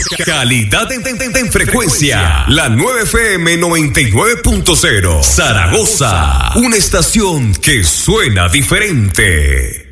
Calidad en frecuencia. La 9FM 99.0. Zaragoza. Una estación que suena diferente.